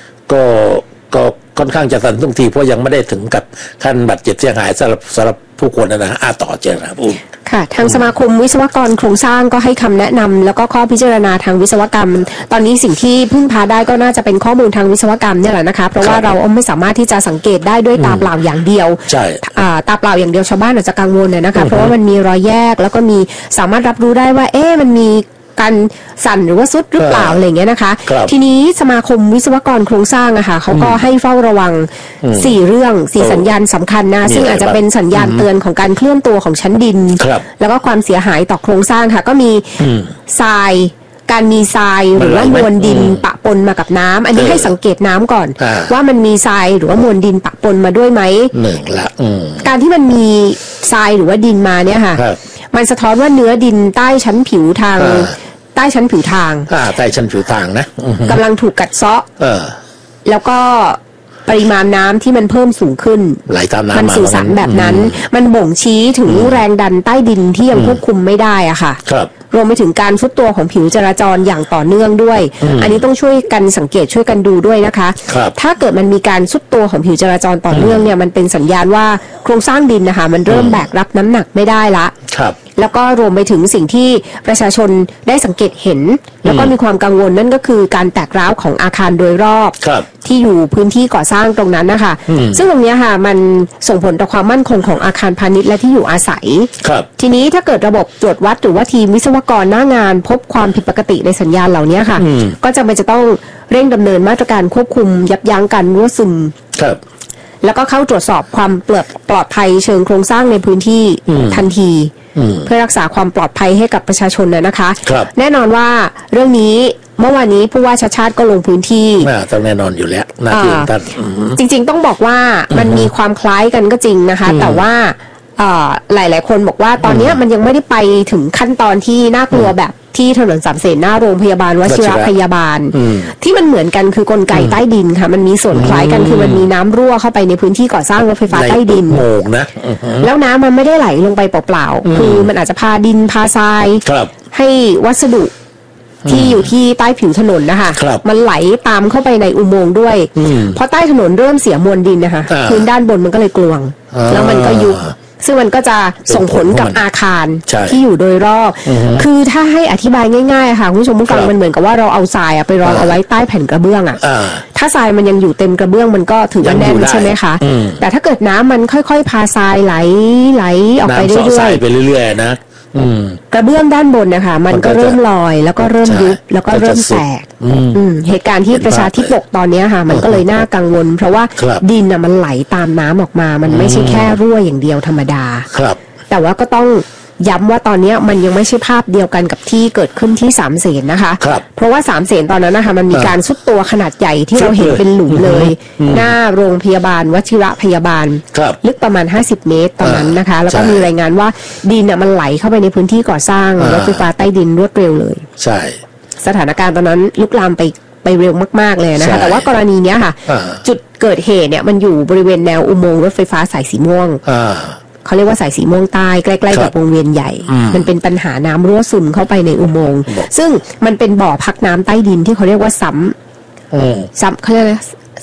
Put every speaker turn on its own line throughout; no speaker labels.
ก็ค่อนข้างจะทันท่วงทีเพราะยังไม่ได้ถึงกับขั้นบาดเจ็บเสียหายสำหรับผู้คนนะต่อเจริญครับ
ค่ะทางสมาคมวิศวกรโครงสร้างก็ให้คำแนะนำแล้วก็ข้อพิจารณาทางวิศวกรรมตอนนี้สิ่งที่พึ่งพาได้ก็น่าจะเป็นข้อมูลทางวิศวกรรมเนี่ยแหละนะคะเพราะว่าเราไม่สามารถที่จะสังเกตได้ด้วยตาเปล่าอย่างเดียว
ใช่
ตาเปล่าอย่างเดียวชาวบ้านอาจจะกังวลนะคะเพราะว่ามันมีรอยแยกแล้วก็มีสามารถรับรู้ได้ว่ามันมีการสั่นหรือว่าซุดหรือเปล่าอะไรเงี้ยนะคะทีนี้สมาคมวิศวกรโครงสร้างอะค่ะเขาก็ให้เฝ้าระวัง4เรื่อง4สัญญาณสำคัญนะซึ่งอาจจะเป็นสัญญาณเตือนของการเคลื่อนตัวของชั้นดินแล้วก็ความเสียหายต่อโครงสร้างค่ะก็มีทรายการมีทรายหรือว่ามวลดินปะปนมากับน้ำอันนี้ให้สังเกตน้ำก่อนว่ามันมีทรายหรือว่ามวลดินปะปนมาด้วยไหมการที่มันมีทรายหรือว่าดินมาเนี่ยค่ะมันสะท้อนว่าเนื้อดินใต้ชั้นผิวทางใต้ชั้นผิวทาง
ใต้ชั้นผิวทางนะ
กำลังถูกกัดเซาะแล้วก็ปริมาณน้ำที่มันเพิ่มสูงขึ้น
ไหลตามน้ำ
มันสื่อสารแบบนั้นมันบ่งชี้ถึงแรงดันใต้ดินที่ยังควบคุมไม่ได้อะค่ะรวมไปถึงการทรุดตัวของผิวจราจรอย่างต่อเนื่องด้วยอันนี้ต้องช่วยกันสังเกตช่วยกันดูด้วยนะคะถ้าเกิดมันมีการทรุดตัวของผิวจราจรต่อเนื่องเนี่ยมันเป็นสัญญาณว่าโครงสร้างดินนะคะมันเริ่มแบกรับน้ำหนักไม่ได้ละแล้วก็รวมไปถึงสิ่งที่ประชาชนได้สังเกตเห็นแล้วก็มีความกังวลนั่นก็คือการแตกร้าวของอาคารโดยรอบที่อยู่พื้นที่ก่อสร้างตรงนั้นนะคะซึ่งตรงนี้ค่ะมันส่งผลต่อความมั่นคงของอาคารพาณิชย์และที่อยู่อาศัยทีนี้ถ้าเกิดระบบตรวจวัดหรือว่าทีมวิศวกรหน้างานพบความผิดปกติในสัญญาณเหล่านี้ค่ะก็จะต้องเร่งดำเนินมาตรการควบคุมยับยั้งการรั่วซึมแล้วก็เข้าตรวจสอบความปลอดภัยเชิงโครงสร้างในพื้นที่ทันทีเพื่อรักษาความปลอดภัยให้กับประชาชนนะคะแน่นอนว่าเรื่องนี้เมื่อวานนี้ผู้ว่าชาติก็ลงพื้นที่
ต้องแน่นอนอยู่แล้วน่าตื่นเต้น
จริงๆต้องบอกว่ามันมีความคล้ายกันก็จริงนะคะแต่ว่าหลายๆคนบอกว่าตอนนี้มันยังไม่ได้ไปถึงขั้นตอนที่น่ากลัวแบบที่ถนนสามเสนหน้าโรงพยาบาลวชิรพยาบาลที่มันเหมือนกันคือกลไกใต้ดินค่ะมันมีส่วนคล้ายกันคือมันมีน้ำรั่วเข้าไปในพื้นที่ก่อสร้างรถไฟฟ้าใต้ดิน
โมกนะ
แล้วน้ำมันไม่ได้ไหลลงไปเปล่าๆคือมันอาจจะพาดินพาทรายให้วัสดุที่อยู่ที่ใต้ผิวถนนนะคะมันไหลตามเข้าไปในอุโมงค์ด้วยเพราะใต้ถนนเริ่มเสียมวลดินนะคะพื้นด้านบนมันก็เลยกลวงแล้วมันก็ยุบซึ่งมันก็จะส่งผลกับอาคารที่อยู่โดยรอบคือถ้าให้อธิบายง่ายๆค่ะคุณผู้ชมผู้ฟังมันเหมือนกับว่าเราเอาทรายไปรองเอาไว้ใต้แผ่นกระเบื้องถ้าทรายมันยังอยู่เต็มกระเบื้องมันก็ถือว่าแน่นใช่ไหมคะแต่ถ้าเกิดน้ำมันค่อยๆพาทรายไหลออกไปเ
รื่อยๆนะ
กระเบื้องด้านบนนะคะมันก็เริ่มลอยแล้วก็เริ่มยุบแล้วก็เริ่มแตกเหตุการณ์ที่ประชาธิปกตอนนี้ค่ะมันก็เลยน่ากังวลเพราะว่าดินมันไหลตามน้ำออกมามันไม่ใช่แค่รั่วอย่างเดียวธรรมดาแต่ว่าก็ต้องย้ำว่าตอนนี้มันยังไม่ใช่ภาพเดียวกันกับที่เกิดขึ้นที่สามเสนนะคะเพราะว่าสามเสนตอนนั้นนะคะมันมีการซุดตัวขนาดใหญ่ที่เราเห็นเป็นหลุมเลยหน้าโรงพยาบาลวชิรพยาบาลลึกประมาณ50 เมตรตอนนั้นนะคะแล้วก็มีรายงานว่าดินมันไหลเข้าไปในพื้นที่ก่อสร้างรถไฟฟ้าใต้ดินรวดเร็วเลย
ใช่
สถานการณ์ตอนนั้นลุกลามไปเร็วมากๆเลยนะคะแต่ว่ากรณีนี้ค่ะจุดเกิดเหตุเนี่ยมันอยู่บริเวณแนวอุโมงค์รถไฟฟ้าสายสีม่วงเขาเรียกว่าสายสีม่วงใต้ใกล้ๆกับวงเวียนใหญ่มันเป็นปัญหาน้ำรั่วซึมเข้าไปในอุโมงค์ซึ่งมันเป็นบ่อพักน้ำใต้ดินที่เขาเรียกว่าซ้ำเขาเรียกอะไร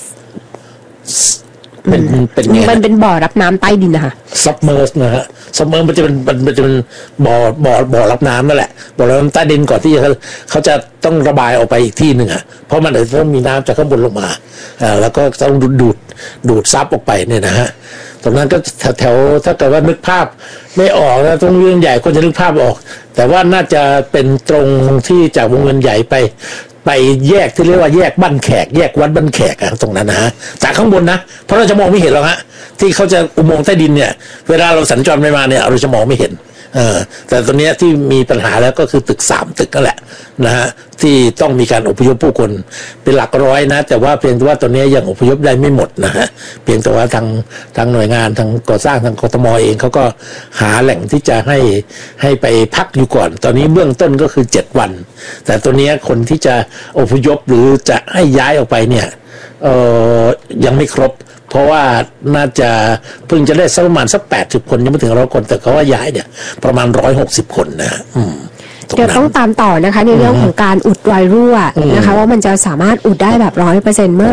มันเป็นบ่อรับน้ำใต้ดินนะคะ
ซับเมอร์สนะฮะซับเมอร์มันจะเป็นบ่อรับน้ำนั่นแหละบ่อรับน้ำใต้ดินก่อนที่เขาจะต้องระบายออกไปอีกที่หนึ่งอ่ะเพราะมันอาจจะต้องมีน้ำจากข้างบนลงมาแล้วก็ต้องดูดซับออกไปเนี่ยนะฮะตรงนั้นก็แถวถ้าเกิดว่านึกภาพไม่ออกนะตรงวงเวียนใหญ่คนจะนึกภาพออกแต่ว่าน่าจะเป็นตรงที่จากวงเวียนใหญ่ไปแยกที่เรียกว่าแยกบ้านแขกแยกวัดบ้านแขกตรงนั้นนะฮะจากข้างบนนะเพราะเราจะมองไม่เห็นหรอกฮะที่เขาจะอุโมงค์ใต้ดินเนี่ยเวลาเราสัญจรไปมาเนี่ยเราจะมองไม่เห็นแต่ตอนนี้ที่มีปัญหาแล้วก็คือตึก3 ตึกนั่นแหละนะฮะที่ต้องมีการอพยพผู้คนเป็นหลักร้อยนะแต่ว่าเพียงแต่ว่าตอนนี้ยังอพยพได้ไม่หมดนะฮะเพียงแต่ว่าทางหน่วยงานทางก่อสร้างทางกทมเองเขาก็หาแหล่งที่จะให้ไปพักอยู่ก่อนตอนนี้เบื้องต้นก็คือ7 วันแต่ตัวนี้คนที่จะอพยพหรือจะให้ย้ายออกไปเนี่ยยังไม่ครบเพราะว่าน่าจะเพิ่งจะได้สักประมาณสัก80 คนยังไม่ถึง100 คนแต่เขาว่าย้ายเนี่ยประมาณ160 คนนะ
เดี๋ยวต้องตามต่อนะคะในเรื่องของการอุดรอยรั่วนะคะว่ามันจะสามารถอุดได้แบบ100%เมื่อ